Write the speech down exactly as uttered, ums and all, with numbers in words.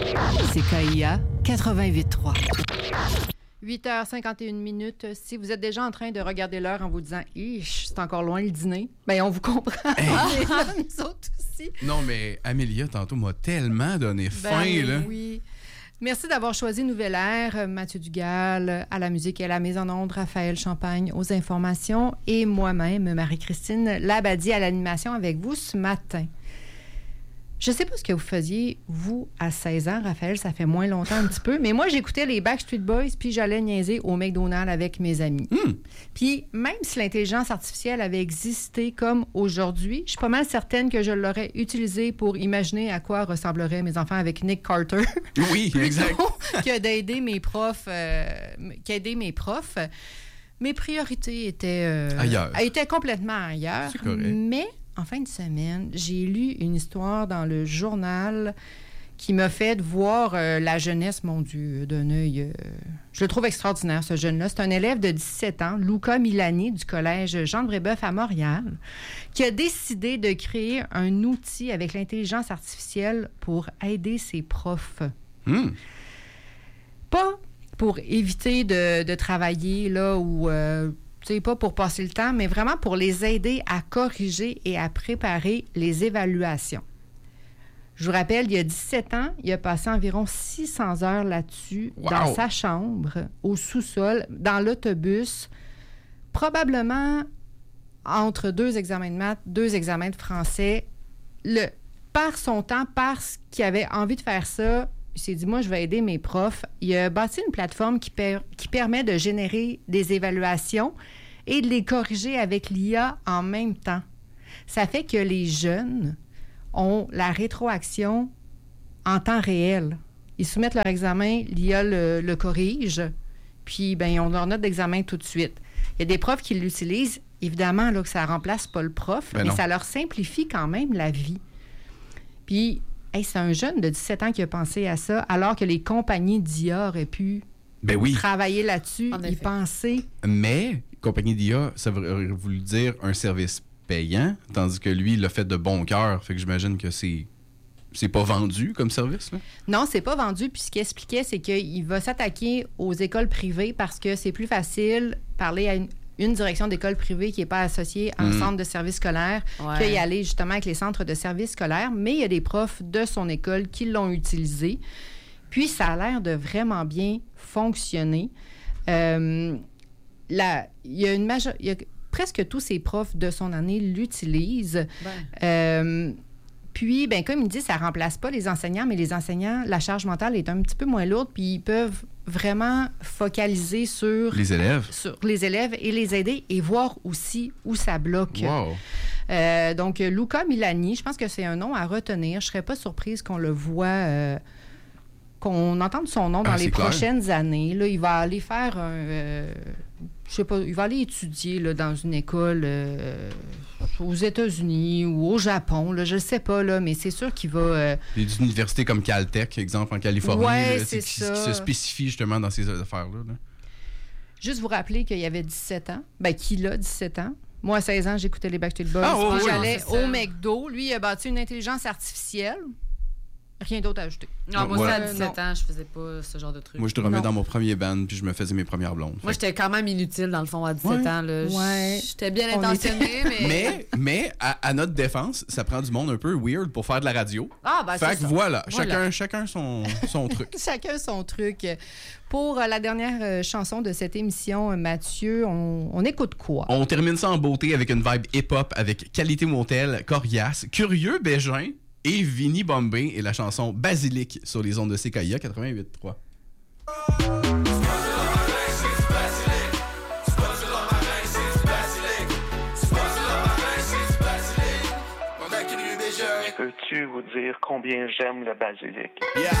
C K I A quatre-vingt-huit trois. huit heures cinquante et une minutes. Si vous êtes déjà en train de regarder l'heure en vous disant « Ish, c'est encore loin le dîner », bien, on vous comprend. Hey. Nous autres aussi. Non, mais Amélia, tantôt, m'a tellement donné Ben, faim, là. Oui. Merci d'avoir choisi Nouvelle Air, Mathieu Dugal à la musique et à la mise en onde, Raphaël Champagne aux informations et moi-même, Marie-Christine Labadie à l'animation avec vous ce matin. Je sais pas ce que vous faisiez, vous, à seize ans, Raphaël, ça fait moins longtemps un petit peu, mais moi, j'écoutais les Backstreet Boys, puis j'allais niaiser au McDonald's avec mes amis. Mm. Puis même si l'intelligence artificielle avait existé comme aujourd'hui, je suis pas mal certaine que je l'aurais utilisée pour imaginer à quoi ressembleraient mes enfants avec Nick Carter. Oui, exact. que d'aider mes profs, euh, qu'aider mes profs. Mes priorités étaient, euh, ailleurs. étaient complètement ailleurs. C'est correct. Mais en fin de semaine, j'ai lu une histoire dans le journal qui m'a fait voir euh, la jeunesse, mon Dieu, d'un œil. Euh, je le trouve extraordinaire, ce jeune-là. C'est un élève de dix-sept ans, Luca Milani, du collège Jean de Brébeuf à Montréal, qui a décidé de créer un outil avec l'intelligence artificielle pour aider ses profs. Mm. Pas pour éviter de, de travailler là où... Euh, c'est pas pour passer le temps, mais vraiment pour les aider à corriger et à préparer les évaluations. Je vous rappelle, il y a dix-sept ans, il a passé environ six cents heures là-dessus, wow. dans sa chambre, au sous-sol, dans l'autobus, probablement entre deux examens de maths, deux examens de français. Le, par son temps, parce qu'il avait envie de faire ça, il s'est dit, moi, je vais aider mes profs. Il a bâti une plateforme qui, per- qui permet de générer des évaluations et de les corriger avec l'I A en même temps. Ça fait que les jeunes ont la rétroaction en temps réel. Ils soumettent leur examen, l'I A le, le corrige, puis ben, ils ont leur note d'examen tout de suite. Il y a des profs qui l'utilisent. Évidemment, là, que ça ne remplace pas le prof, ben mais non. ça leur simplifie quand même la vie. Puis, hey, c'est un jeune de dix-sept ans qui a pensé à ça, alors que les compagnies d'I A auraient pu Ben oui. travailler là-dessus, En y effet. penser. Mais, compagnie d'I A, ça aurait voulu dire un service payant, tandis que lui, il l'a fait de bon cœur. Fait que j'imagine que c'est c'est pas vendu comme service, là. Non, c'est pas vendu. Puis ce qu'il expliquait, c'est qu'il va s'attaquer aux écoles privées parce que c'est plus facile parler à une, une direction d'école privée qui n'est pas associée à un Mm. centre de service scolaire Ouais. qu'y aller justement avec les centres de service scolaire. Mais il y a des profs de son école qui l'ont utilisé. Puis ça a l'air de vraiment bien fonctionner. Euh, là, il y a une majeure, il y a presque tous ses profs de son année l'utilisent. Ben. Euh, puis, ben, comme il dit, ça ne remplace pas les enseignants, mais les enseignants, la charge mentale est un petit peu moins lourde, puis ils peuvent vraiment focaliser sur Les élèves. sur les élèves et les aider et voir aussi où ça bloque. Wow. Euh, donc, Luca Milani, je pense que c'est un nom à retenir. Je ne serais pas surprise qu'on le voit, euh, qu'on entende son nom dans Ah, les c'est clair. prochaines années. Là, il va aller faire un... euh, je sais pas, il va aller étudier là, dans une école euh, aux États-Unis ou au Japon, là, je sais pas, là, mais c'est sûr qu'il va... euh, Il y a des universités comme Caltech, exemple, en Californie, Ouais, là, c'est qui, ça. qui se spécifient justement dans ces affaires-là. Là. Juste vous rappeler qu'il y avait dix-sept ans. Ben, qu'il a dix-sept ans. Moi, à seize ans, j'écoutais les Backstreet Boys. Ah, ouais, puis ouais, j'allais c'est ça. au McDo. Lui, il a bâti une intelligence artificielle. Rien d'autre à ajouter. Non, moi, Ouais. aussi, à Euh, dix-sept non. ans, je faisais pas ce genre de truc. Moi, je te remets Non. dans mon premier band, puis je me faisais mes premières blondes. Moi, Fait j'étais quand même inutile, dans le fond, à dix-sept Ouais. ans. Là. Ouais. J'étais bien On intentionnée, mais... Mais, mais à, à notre défense, ça prend du monde un peu weird pour faire de la radio. Ah, ben, fait c'est que ça. voilà, Voilà. chacun, chacun son, son truc. Chacun son truc. Pour euh, la dernière euh, chanson de cette émission, euh, Mathieu, on, on écoute quoi? On termine ça en beauté avec une vibe hip-hop avec Qualité Motel, Corias, Curieux Bégin et Vinny Bombay et la chanson Basilic sur les ondes de C K I A quatre-vingt-huit trois. Peux-tu vous dire combien j'aime le basilic?